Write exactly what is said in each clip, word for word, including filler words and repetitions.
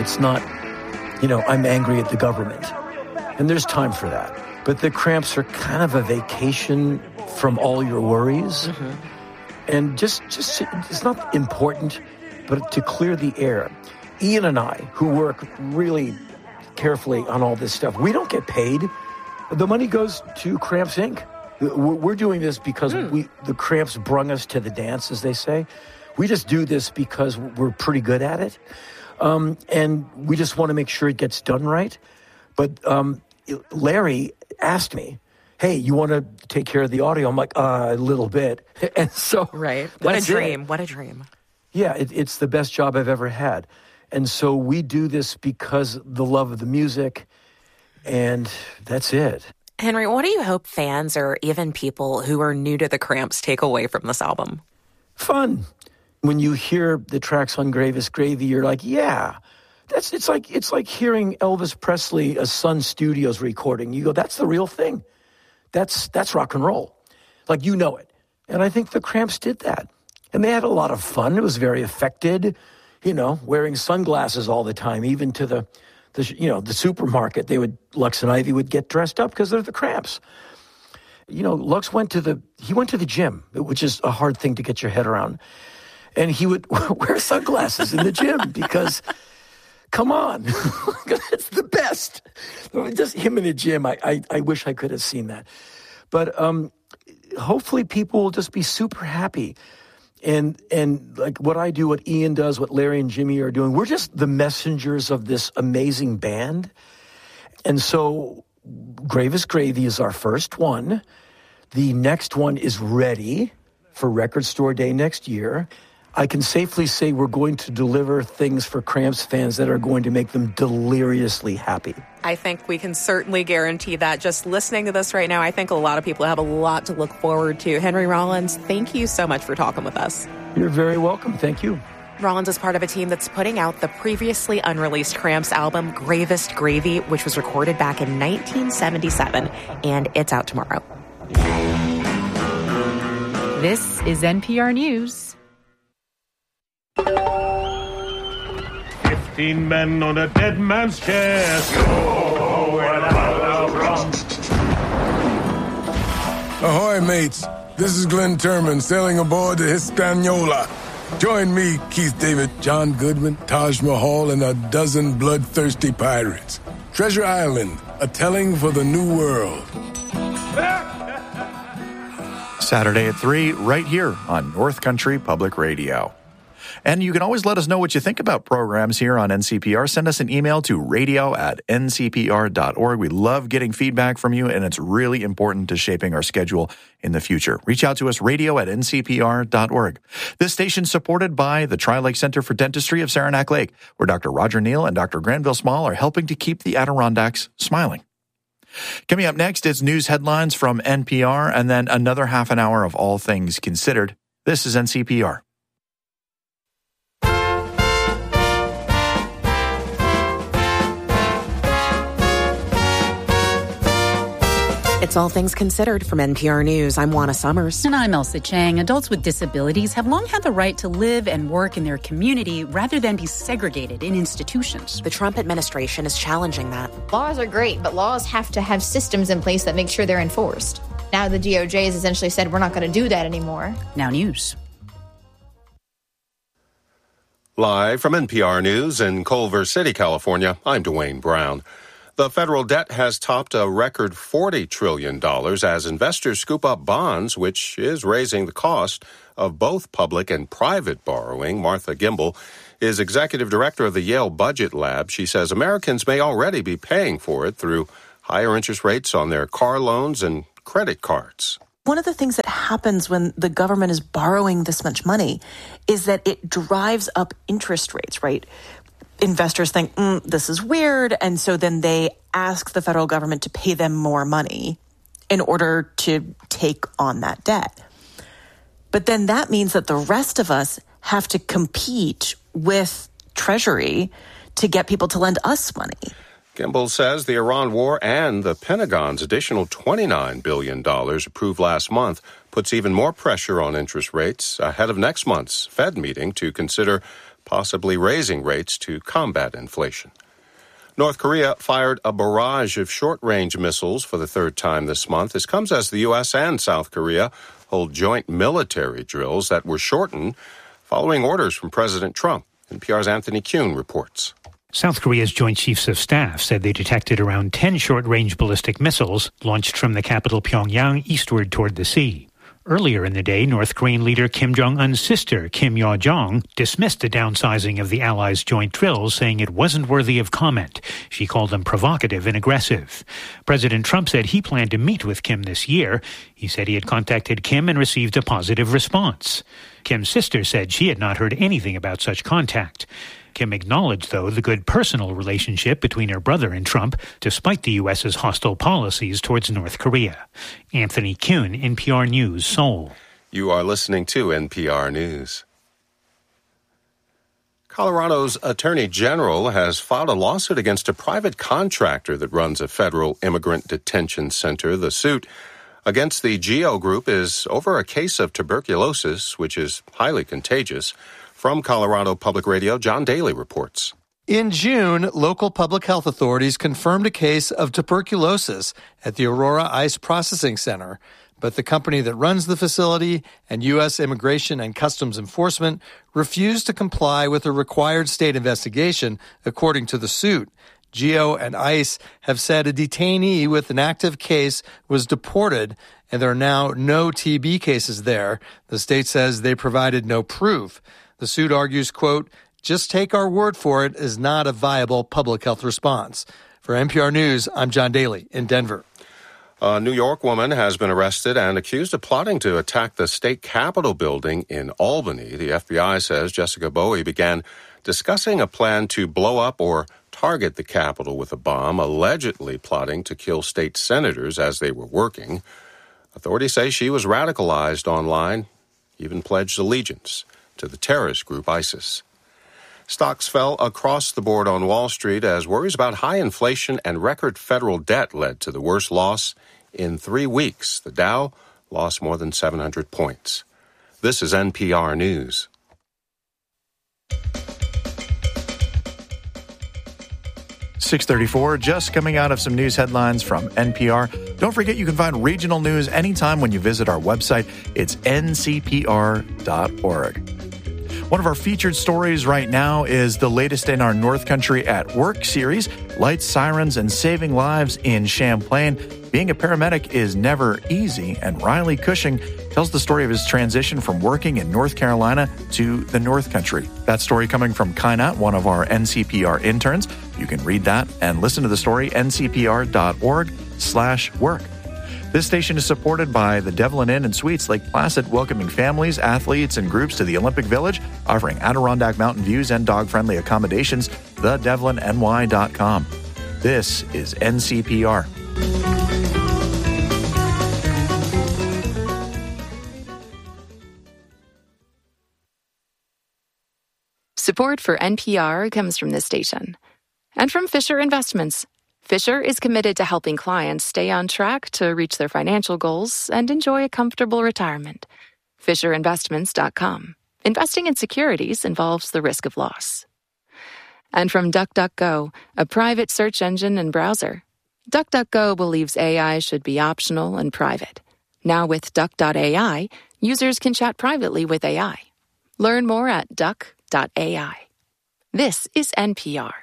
It's not, you know, I'm angry at the government. And there's time for that. But the Cramps are kind of a vacation from all your worries. Mm-hmm. And just, just, it's not important, but to clear the air. Ian and I, who work really carefully on all this stuff, we don't get paid. The money goes to Cramps Incorporated. We're doing this because mm. we the Cramps brung us to the dance, as they say. We just do this because we're pretty good at it. Um, and we just want to make sure it gets done right. But um, Larry asked me, hey, you want to take care of the audio? I'm like, uh, a little bit. And so right. What a dream. It. What a dream. Yeah, it, it's the best job I've ever had. And so we do this because the love of the music, and that's it. Henry, what do you hope fans or even people who are new to the Cramps take away from this album? Fun. When you hear the tracks on Gravest Gravy, you're like, yeah, that's it's like it's like hearing Elvis Presley, a Sun Studios recording. You go, that's the real thing. That's that's rock and roll. Like, you know it. And I think the Cramps did that. And they had a lot of fun. It was very affected, you know, wearing sunglasses all the time, even to the The, you know, the supermarket, they would, Lux and Ivy would get dressed up because they're the Cramps. You know, Lux went to the, he went to the gym, which is a hard thing to get your head around. And he would wear sunglasses in the gym because, come on, it's the best. Just him in the gym, I, I, I wish I could have seen that. But um, hopefully people will just be super happy. And and like what I do, what Ian does, what Larry and Jimmy are doing, we're just the messengers of this amazing band. And so Gravest Gravy is our first one. The next one is ready for Record Store Day next year. I can safely say we're going to deliver things for Cramps fans that are going to make them deliriously happy. I think we can certainly guarantee that. Just listening to this right now, I think a lot of people have a lot to look forward to. Henry Rollins, thank you so much for talking with us. You're very welcome. Thank you. Rollins is part of a team that's putting out the previously unreleased Cramps album, Gravest Gravy, which was recorded back in nineteen seventy-seven, and it's out tomorrow. This is N P R News. Fifteen men on a dead man's chest. Oh, and a rum. Ahoy, mates. This is Glenn Turman sailing aboard the Hispaniola. Join me, Keith David, John Goodman, Taj Mahal, and a dozen bloodthirsty pirates. Treasure Island, a telling for the new world. Saturday at three, right here on North Country Public Radio. And you can always let us know what you think about programs here on N C P R. Send us an email to radio at n c p r dot org. We love getting feedback from you, and it's really important to shaping our schedule in the future. Reach out to us, radio at n c p r dot org. This station is supported by the Tri-Lake Center for Dentistry of Saranac Lake, where Doctor Roger Neal and Doctor Granville Small are helping to keep the Adirondacks smiling. Coming up next, it's news headlines from N P R, and then another half an hour of All Things Considered. This is N C P R. It's All Things Considered from N P R News. I'm Juana Summers. And I'm Elsa Chang. Adults with disabilities have long had the right to live and work in their community rather than be segregated in institutions. The Trump administration is challenging that. Laws are great, but laws have to have systems in place that make sure they're enforced. Now the D O J has essentially said we're not going to do that anymore. Now news. Live from N P R News in Culver City, California, I'm Dwayne Brown. The federal debt has topped a record forty trillion dollars as investors scoop up bonds, which is raising the cost of both public and private borrowing. Martha Gimbel is executive director of the Yale Budget Lab. She says Americans may already be paying for it through higher interest rates on their car loans and credit cards. One of the things that happens when the government is borrowing this much money is that it drives up interest rates, right? Investors think, mm, this is weird, and so then they ask the federal government to pay them more money in order to take on that debt. But then that means that the rest of us have to compete with Treasury to get people to lend us money. Gimbel says the Iran war and the Pentagon's additional twenty-nine billion dollars approved last month puts even more pressure on interest rates ahead of next month's Fed meeting to consider possibly raising rates to combat inflation. North Korea fired a barrage of short-range missiles for the third time this month. This comes as the U S and South Korea hold joint military drills that were shortened following orders from President Trump. N P R's Anthony Kuhn reports. South Korea's Joint Chiefs of Staff said they detected around ten short-range ballistic missiles launched from the capital Pyongyang eastward toward the sea. Earlier in the day, North Korean leader Kim Jong-un's sister, Kim Yo-jong, dismissed the downsizing of the Allies' joint drills, saying it wasn't worthy of comment. She called them provocative and aggressive. President Trump said he planned to meet with Kim this year. He said he had contacted Kim and received a positive response. Kim's sister said she had not heard anything about such contact. Kim acknowledged, though, the good personal relationship between her brother and Trump, despite the U S's hostile policies towards North Korea. Anthony Kuhn, N P R News, Seoul. You are listening to N P R News. Colorado's Attorney General has filed a lawsuit against a private contractor that runs a federal immigrant detention center. The suit against the GEO Group is over a case of tuberculosis, which is highly contagious. From Colorado Public Radio, John Daly reports. In June, local public health authorities confirmed a case of tuberculosis at the Aurora Ice Processing Center, but the company that runs the facility and U S Immigration and Customs Enforcement refused to comply with a required state investigation, according to the suit. GEO and ICE have said a detainee with an active case was deported, and there are now no T B cases there. The state says they provided no proof. The suit argues, quote, just take our word for it is not a viable public health response. For N P R News, I'm John Daly in Denver. A New York woman has been arrested and accused of plotting to attack the state capitol building in Albany. The F B I says Jessica Bowie began discussing a plan to blow up or target the Capitol with a bomb, allegedly plotting to kill state senators as they were working. Authorities say she was radicalized online, even pledged allegiance to the terrorist group ISIS. Stocks fell across the board on Wall Street as worries about high inflation and record federal debt led to the worst loss in three weeks. The Dow lost more than seven hundred points. This is N P R News. six thirty-four, just coming out of some news headlines from N P R. Don't forget you can find regional news anytime when you visit our website. It's N C P R dot org. One of our featured stories right now is the latest in our North Country at Work series, Lights, Sirens, and Saving Lives in Champlain. Being a paramedic is never easy, and Riley Cushing tells the story of his transition from working in North Carolina to the North Country. That story coming from Kainat, one of our N C P R interns. You can read that and listen to the story, N C P R dot org slash work. This station is supported by the Devlin Inn and Suites, Lake Placid, welcoming families, athletes, and groups to the Olympic Village, offering Adirondack mountain views and dog-friendly accommodations, the devlin n y dot com. This is N C P R. Support for N P R comes from this station and from Fisher Investments. Fisher is committed to helping clients stay on track to reach their financial goals and enjoy a comfortable retirement. Fisher Investments dot com. Investing in securities involves the risk of loss. And from DuckDuckGo, a private search engine and browser. DuckDuckGo believes A I should be optional and private. Now with Duck dot A I, users can chat privately with A I. Learn more at Duck dot A I. This is N P R.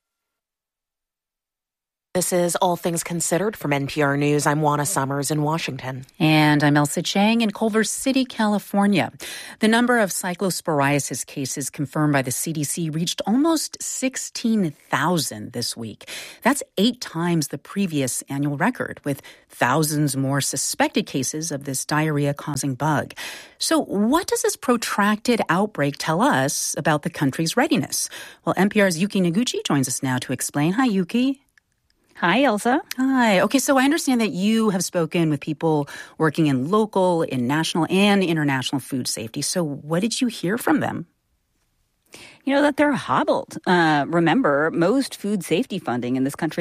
This is All Things Considered from N P R News. I'm Juana Summers in Washington. And I'm Elsa Chang in Culver City, California. The number of cyclosporiasis cases confirmed by the C D C reached almost sixteen thousand this week. That's eight times the previous annual record, with thousands more suspected cases of this diarrhea-causing bug. So what does this protracted outbreak tell us about the country's readiness? Well, N P R's Yuki Noguchi joins us now to explain. Hi, Yuki. Hi, Elsa. Hi. Okay, so I understand that you have spoken with people working in local, in national, and international food safety. So what did you hear from them? You know, that they're hobbled. Uh, remember, most food safety funding in this country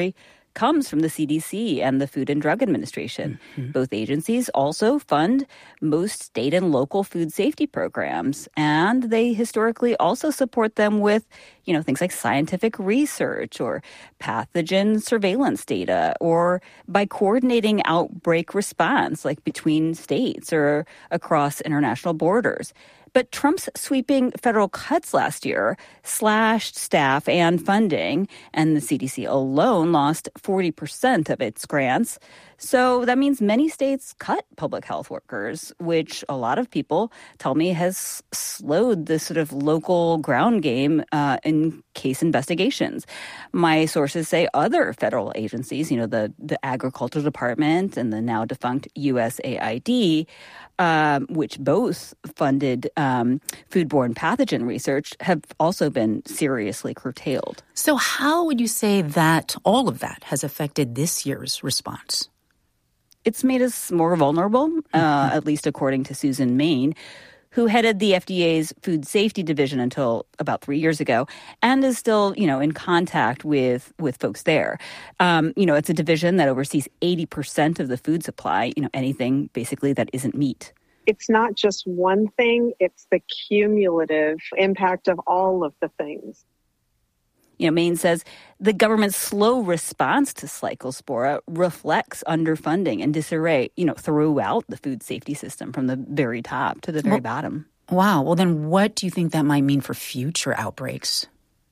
comes from the C D C and the Food and Drug Administration. Mm-hmm. Both agencies also fund most state and local food safety programs, and they historically also support them with, you know, things like scientific research or pathogen surveillance data, or by coordinating outbreak response, like between states or across international borders. But Trump's sweeping federal cuts last year slashed staff and funding, and the C D C alone lost forty percent of its grants. So that means many states cut public health workers, which a lot of people tell me has slowed the sort of local ground game uh, in case investigations. My sources say other federal agencies, you know, the, the Agriculture Department and the now defunct U S A I D, Um, which both funded um, foodborne pathogen research, have also been seriously curtailed. So how would you say that all of that has affected this year's response? It's made us more vulnerable, uh, at least according to Susan Main, who headed the F D A's Food Safety Division until about three years ago, and is still, you know, in contact with with folks there. Um, you know, it's a division that oversees eighty percent of the food supply, you know, anything basically that isn't meat. It's not just one thing, it's the cumulative impact of all of the things. You know, Main says the government's slow response to Cyclospora reflects underfunding and disarray, you know, throughout the food safety system from the very top to the very well, bottom. Wow. Well, then what do you think that might mean for future outbreaks?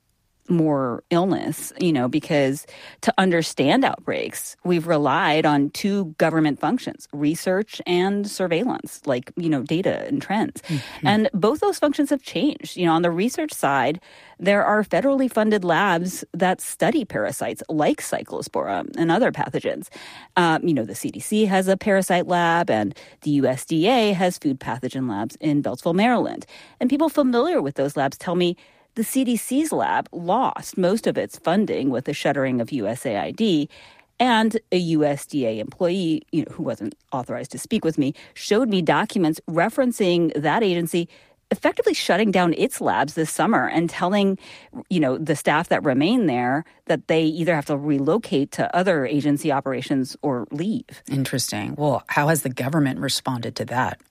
More illness, you know, because to understand outbreaks, we've relied on two government functions, research and surveillance, like, you know, data and trends. Mm-hmm. And both those functions have changed. You know, on the research side, there are federally funded labs that study parasites like Cyclospora and other pathogens. Um, you know, the C D C has a parasite lab, and the U S D A has food pathogen labs in Beltsville, Maryland. And people familiar with those labs tell me the C D C's lab lost most of its funding with the shuttering of U S A I D, and a U S D A employee, you know, who wasn't authorized to speak with me, showed me documents referencing that agency effectively shutting down its labs this summer and telling, you know, the staff that remain there that they either have to relocate to other agency operations or leave. Interesting. Well, how has the government responded to that?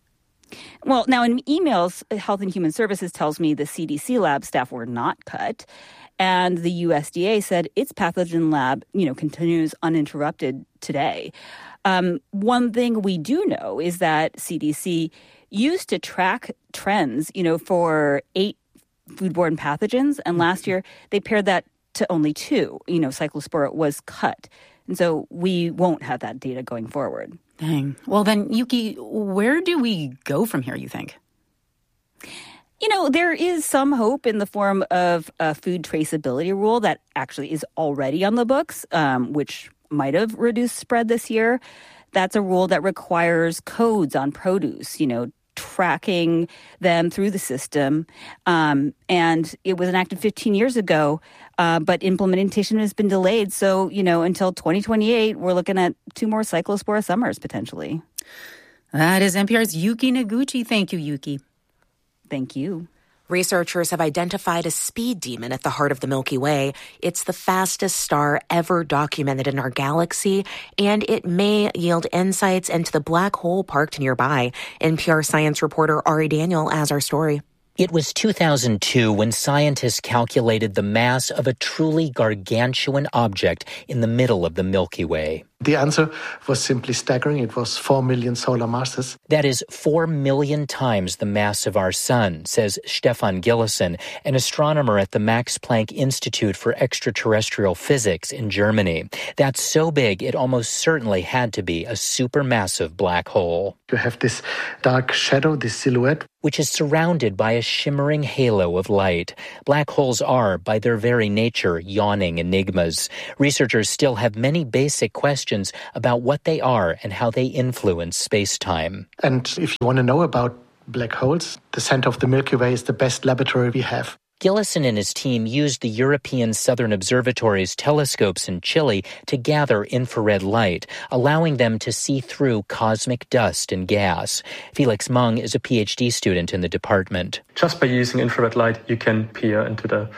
Well, now in emails, Health and Human Services tells me the C D C lab staff were not cut, and the U S D A said its pathogen lab, you know, continues uninterrupted today. Um, one thing we do know is that C D C used to track trends, you know, for eight foodborne pathogens, and last year they pared that to only two. You know, Cyclospora was cut, and so we won't have that data going forward. Dang. Well, then, Yuki, where do we go from here, you think? You know, there is some hope in the form of a food traceability rule that actually is already on the books, um, which might have reduced spread this year. That's a rule that requires codes on produce, you know, tracking them through the system. Um, and it was enacted fifteen years ago, uh, but implementation has been delayed. So, you know, until twenty twenty-eight, we're looking at two more Cyclospora summers, potentially. That is N P R's Yuki Noguchi. Thank you, Yuki. Thank you. Researchers have identified a speed demon at the heart of the Milky Way. It's the fastest star ever documented in our galaxy, and it may yield insights into the black hole parked nearby. N P R science reporter Ari Daniel has our story. It was two thousand two when scientists calculated the mass of a truly gargantuan object in the middle of the Milky Way. The answer was simply staggering. It was four million solar masses. That is four million times the mass of our sun, says Stefan Gillessen, an astronomer at the Max Planck Institute for Extraterrestrial Physics in Germany. That's so big, it almost certainly had to be a supermassive black hole. You have this dark shadow, this silhouette, which is surrounded by a shimmering halo of light. Black holes are, by their very nature, yawning enigmas. Researchers still have many basic questions about what they are and how they influence space-time. And if you want to know about black holes, the center of the Milky Way is the best laboratory we have. Gillessen and his team used the European Southern Observatory's telescopes in Chile to gather infrared light, allowing them to see through cosmic dust and gas. Felix Mung is a P H D student in the department. Just by using infrared light, you can peer into the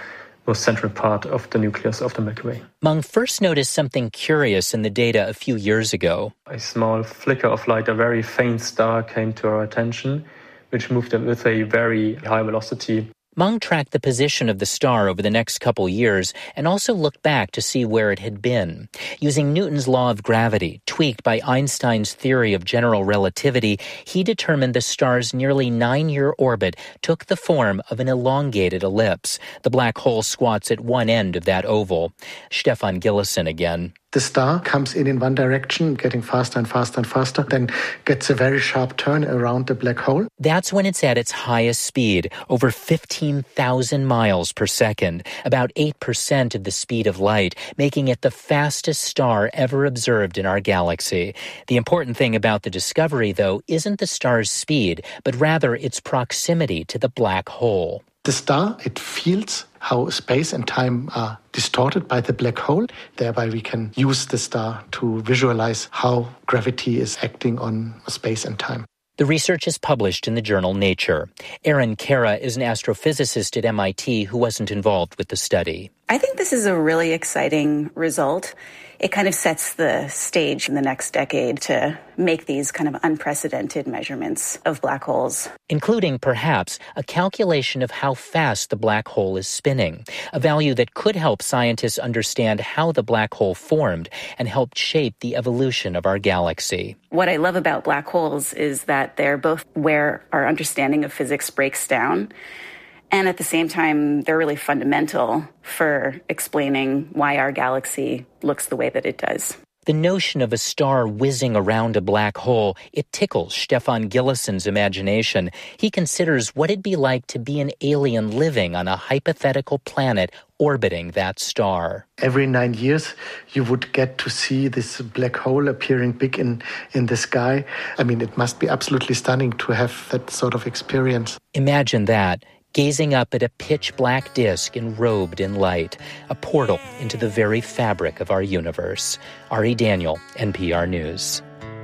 most central part of the nucleus of the Milky Way. Meng first noticed something curious in the data a few years ago. A small flicker of light, a very faint star, came to our attention, which moved with a very high velocity. Meng tracked the position of the star over the next couple years and also looked back to see where it had been. Using Newton's law of gravity, tweaked by Einstein's theory of general relativity, he determined the star's nearly nine-year orbit took the form of an elongated ellipse. The black hole squats at one end of that oval. Stefan Gillison again. The star comes in in one direction, getting faster and faster and faster, then gets a very sharp turn around the black hole. That's when it's at its highest speed, over fifteen thousand miles per second, about eight percent of the speed of light, making it the fastest star ever observed in our galaxy. The important thing about the discovery, though, isn't the star's speed, but rather its proximity to the black hole. The star, it feels how space and time are distorted by the black hole. Thereby we can use the star to visualize how gravity is acting on space and time. The research is published in the journal Nature. Erin Kara is an astrophysicist at M I T who wasn't involved with the study. I think this is a really exciting result. It kind of sets the stage in the next decade to make these kind of unprecedented measurements of black holes. Including, perhaps, a calculation of how fast the black hole is spinning, a value that could help scientists understand how the black hole formed and helped shape the evolution of our galaxy. What I love about black holes is that they're both where our understanding of physics breaks down, and at the same time, they're really fundamental for explaining why our galaxy looks the way that it does. The notion of a star whizzing around a black hole, it tickles Stefan Gillison's imagination. He considers what it'd be like to be an alien living on a hypothetical planet orbiting that star. Every nine years, you would get to see this black hole appearing big in, in the sky. I mean, it must be absolutely stunning to have that sort of experience. Imagine that. Gazing up at a pitch-black disk enrobed in light, a portal into the very fabric of our universe. Ari Daniel, N P R News.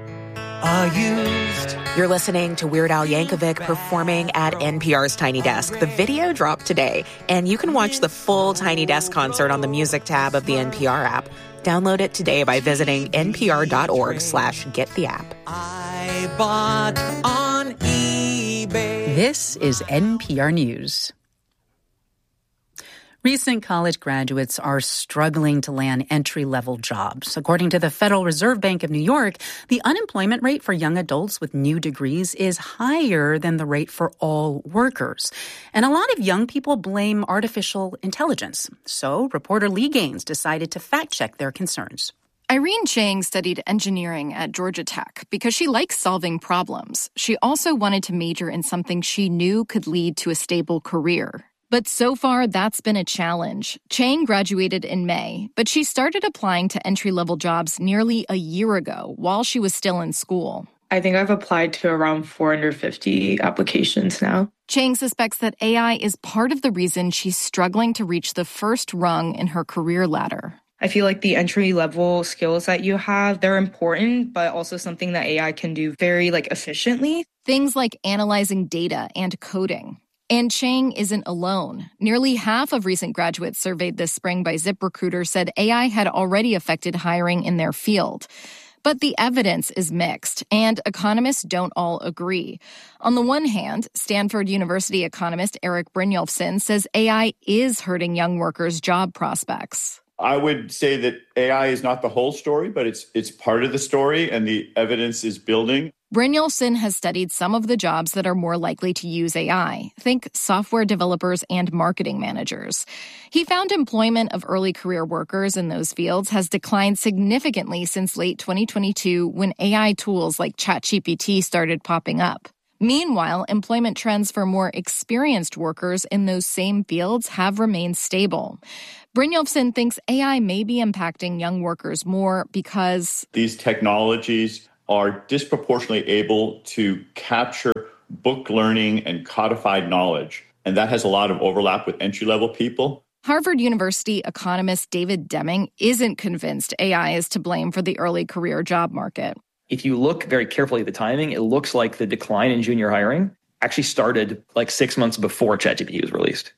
You're listening to Weird Al Yankovic performing at N P R's Tiny Desk. The video dropped today, and you can watch the full Tiny Desk concert on the music tab of the N P R app. Download it today by visiting npr.org slash get the app. I bought on eBay. This is N P R News. Recent college graduates are struggling to land entry-level jobs. According to the Federal Reserve Bank of New York, the unemployment rate for young adults with new degrees is higher than the rate for all workers. And a lot of young people blame artificial intelligence. So reporter Lee Gaines decided to fact-check their concerns. Irene Chang studied engineering at Georgia Tech because she likes solving problems. She also wanted to major in something she knew could lead to a stable career. But so far, that's been a challenge. Chang graduated in May, but she started applying to entry-level jobs nearly a year ago while she was still in school. I think I've applied to around four hundred fifty applications now. Chang suspects that A I is part of the reason she's struggling to reach the first rung in her career ladder. I feel like the entry-level skills that you have, they're important, but also something that A I can do very like efficiently. Things like analyzing data and coding. And Chang isn't alone. Nearly half of recent graduates surveyed this spring by ZipRecruiter said A I had already affected hiring in their field. But the evidence is mixed, and economists don't all agree. On the one hand, Stanford University economist Eric Brynjolfsson says A I is hurting young workers' job prospects. I would say that A I is not the whole story, but it's it's part of the story, and the evidence is building. Brynjolfsson has studied some of the jobs that are more likely to use A I. Think software developers and marketing managers. He found employment of early career workers in those fields has declined significantly since late twenty twenty-two when A I tools like ChatGPT started popping up. Meanwhile, employment trends for more experienced workers in those same fields have remained stable. Brynjolfsson thinks A I may be impacting young workers more because these technologies are disproportionately able to capture book learning and codified knowledge, and that has a lot of overlap with entry-level people. Harvard University economist David Deming isn't convinced A I is to blame for the early career job market. If you look very carefully at the timing, it looks like the decline in junior hiring actually started like six months before ChatGPT was released.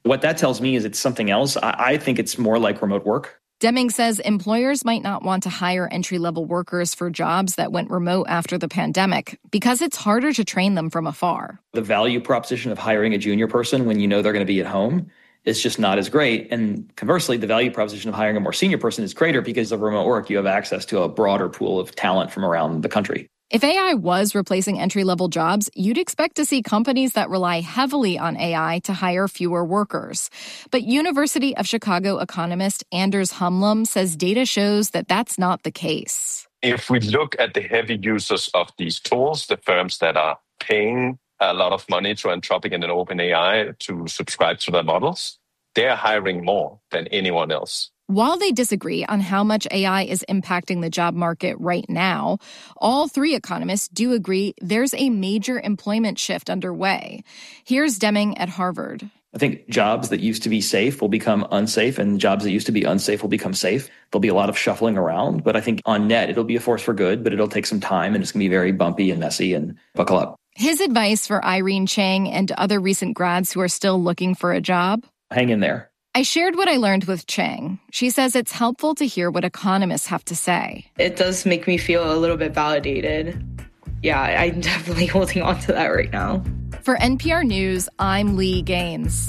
What that tells me is it's something else. I, I think it's more like remote work. Deming says employers might not want to hire entry-level workers for jobs that went remote after the pandemic because it's harder to train them from afar. The value proposition of hiring a junior person when you know they're going to be at home is just not as great. And conversely, the value proposition of hiring a more senior person is greater because of remote work. You have access to a broader pool of talent from around the country. If A I was replacing entry-level jobs, you'd expect to see companies that rely heavily on A I to hire fewer workers. But University of Chicago economist Anders Humlum says data shows that that's not the case. If we look at the heavy users of these tools, the firms that are paying a lot of money to Anthropic and OpenAI to subscribe to their models, they're hiring more than anyone else. While they disagree on how much A I is impacting the job market right now, all three economists do agree there's a major employment shift underway. Here's Deming at Harvard. I think jobs that used to be safe will become unsafe, and jobs that used to be unsafe will become safe. There'll be a lot of shuffling around, but I think on net, it'll be a force for good, but it'll take some time, and it's going to be very bumpy and messy, and buckle up. His advice for Irene Chang and other recent grads who are still looking for a job? Hang in there. I shared what I learned with Chang. She says it's helpful to hear what economists have to say. It does make me feel a little bit validated. Yeah, I'm definitely holding on to that right now. For N P R News, I'm Lee Gaines.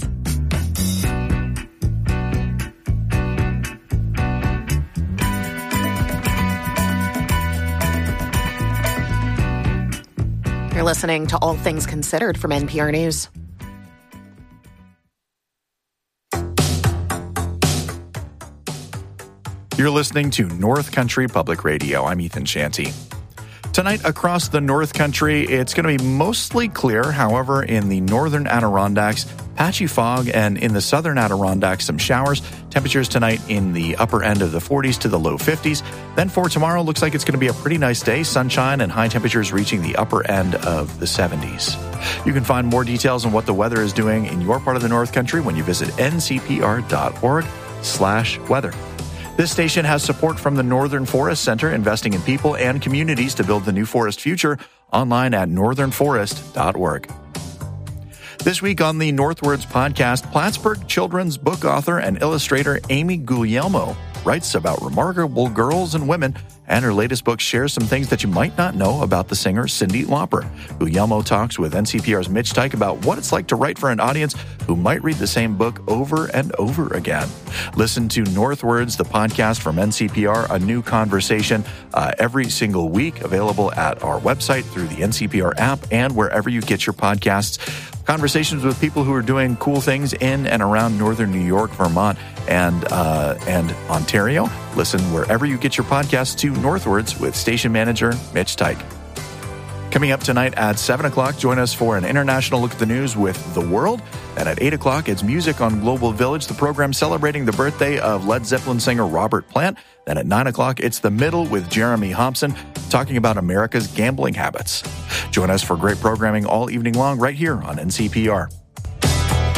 You're listening to All Things Considered from N P R News. You're listening to North Country Public Radio. I'm Ethan Shanty. Tonight, across the North Country, it's going to be mostly clear. However, in the northern Adirondacks, patchy fog, and in the southern Adirondacks, some showers. Temperatures tonight in the upper end of the forties to the low fifties. Then for tomorrow, looks like it's going to be a pretty nice day. Sunshine and high temperatures reaching the upper end of the seventies. You can find more details on what the weather is doing in your part of the North Country when you visit n c p r dot org slash weather. This station has support from the Northern Forest Center, investing in people and communities to build the new forest future, online at northern forest dot org. This week on the Northwards podcast, Plattsburgh children's book author and illustrator Amy Guglielmo writes about remarkable girls and women, and her latest book shares some things that you might not know about the singer Cyndi Lauper. Guglielmo talks with N C P R's Mitch Teich about what it's like to write for an audience who might read the same book over and over again. Listen to Northwards, the podcast from N C P R, a new conversation uh, every single week, available at our website, through the N C P R app, and wherever you get your podcasts. Conversations with people who are doing cool things in and around northern New York, Vermont, and uh, and Ontario. Listen wherever you get your podcasts to Northwards with station manager Mitch Teich. Coming up tonight at seven o'clock, join us for an international look at the news with The World. And at eight o'clock, it's Music on Global Village, the program celebrating the birthday of Led Zeppelin singer Robert Plant. Then at nine o'clock, it's The Middle with Jeremy Hobson, talking about America's gambling habits. Join us for great programming all evening long right here on N C P R.